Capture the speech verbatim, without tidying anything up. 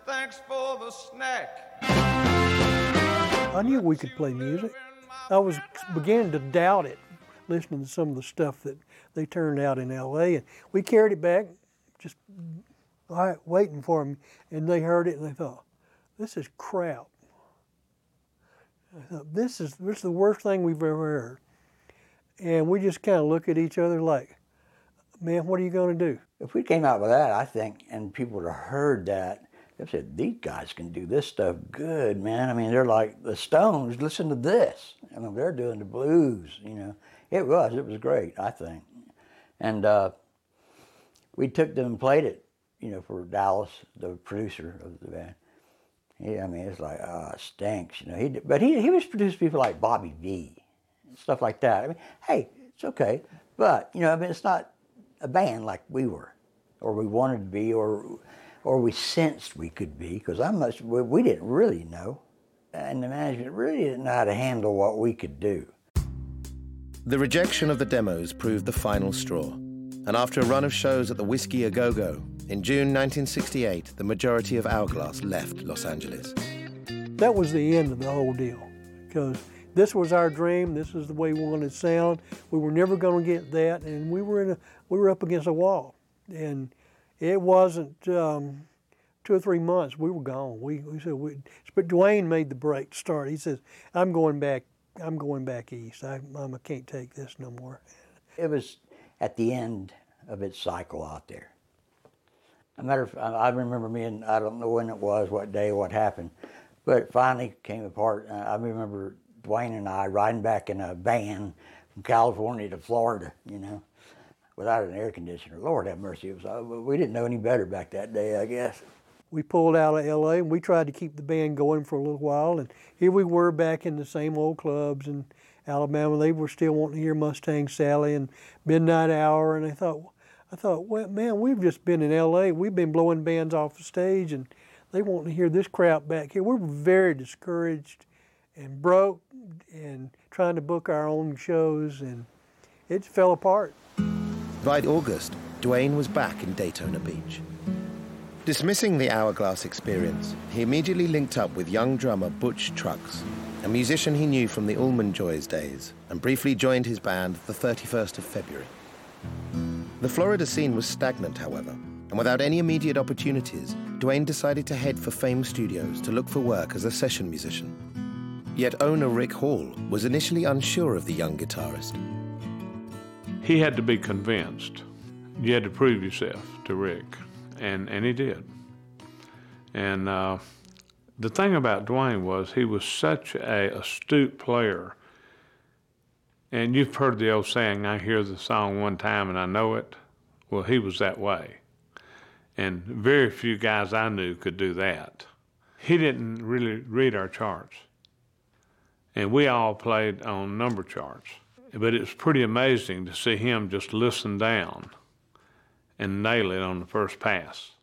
thanks for the snack. I knew we could play music. I was beginning to doubt it, listening to some of the stuff that they turned out in L A. And we carried it back, just all right, waiting for them. And they heard it and they thought, this is crap. I thought, this is, this is the worst thing we've ever heard. And we just kind of look at each other like, man, what are you going to do? If we came out with that, I think, and people would have heard that, they said, these guys can do this stuff good, man. I mean, they're like the Stones, listen to this. I mean, they're doing the blues, you know. It was, it was great, I think. And uh, we took them and played it, you know, for Dallas, the producer of the band. He, I mean, it's like, oh, it stinks, you know. He, but he, he was producing people like Bobby Vee, stuff like that. I mean, hey, it's okay. But, you know, I mean, it's not a band like we were, or we wanted to be, or or we sensed we could be, because I must, we, we didn't really know. And the management really didn't know how to handle what we could do. The rejection of the demos proved the final straw. And after a run of shows at the Whiskey A Go Go, in June nineteen sixty-eight, the majority of Hourglass left Los Angeles. That was the end of the whole deal, because this was our dream. This is the way we wanted to sound. We were never going to get that, and we were in a, we were up against a wall. And it wasn't um, two or three months. We were gone. We, we said, we, but Duane made the break to start. He says, "I'm going back. I'm going back east. I, I can't take this no more." It was at the end of its cycle out there. A matter of, I remember me, and I don't know when it was, what day, what happened, but it finally came apart. I remember Duane and I riding back in a van from California to Florida, you know, without an air conditioner. Lord have mercy. It was, we didn't know any better back that day, I guess. We pulled out of L A and we tried to keep the band going for a little while, and here we were back in the same old clubs in Alabama. They were still wanting to hear Mustang Sally and Midnight Hour, and I thought, I thought, well, man, we've just been in L A. We've been blowing bands off the stage, and they want to hear this crap back here. We were very discouraged and broke and trying to book our own shows, and it fell apart. By August, Duane was back in Daytona Beach. Dismissing the Hourglass experience, he immediately linked up with young drummer Butch Trucks, a musician he knew from the Allman Joys days, and briefly joined his band the thirty-first of February. The Florida scene was stagnant, however, and without any immediate opportunities, Duane decided to head for Fame Studios to look for work as a session musician. Yet owner Rick Hall was initially unsure of the young guitarist. He had to be convinced. You had to prove yourself to Rick, and, and he did. And uh, the thing about Duane was he was such a astute player. And you've heard the old saying, I hear the song one time and I know it. Well, he was that way. And very few guys I knew could do that. He didn't really read our charts. And we all played on number charts. But it was pretty amazing to see him just listen down and nail it on the first pass.